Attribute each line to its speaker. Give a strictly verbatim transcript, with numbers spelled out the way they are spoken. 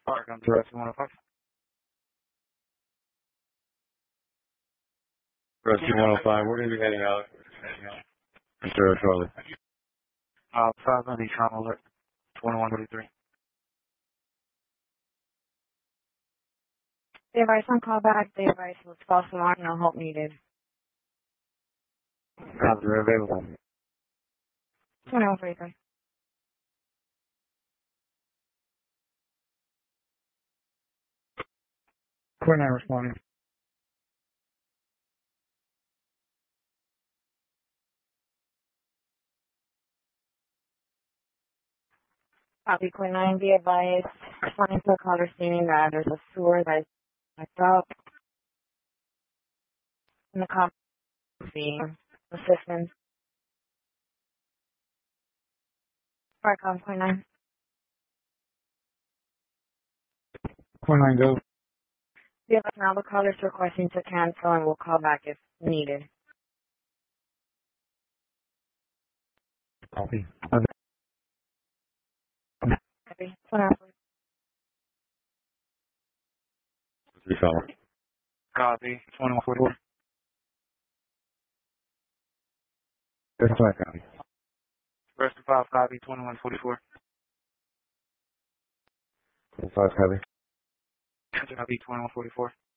Speaker 1: Park on to Rescue one oh five.
Speaker 2: Rescue one oh five, where are you heading out? Sure, Charlie.
Speaker 1: Uh, five on the trauma alert. twenty-one forty-three.
Speaker 3: The advice on callback, the advice was false alarm, no help needed.
Speaker 1: Cops are available.
Speaker 3: twenty-one forty-three.
Speaker 1: Queen nine responding.
Speaker 3: Copy Queen nine, the advice, responding to a caller stating that there's a sewer that is backed up. And the cop the assistance. Park on Queen nine.
Speaker 1: Queen nine go.
Speaker 3: The advice now the caller is requesting to cancel and will call back if needed.
Speaker 1: Copy.
Speaker 3: Copy. twenty-one forty-three.
Speaker 2: Three fellow.
Speaker 1: Copy. twenty-one forty-four.
Speaker 2: That's my copy.
Speaker 1: Rescue five, copy. twenty-one forty-four.
Speaker 2: twenty-five, copy.
Speaker 1: Copy. twenty-one forty-four.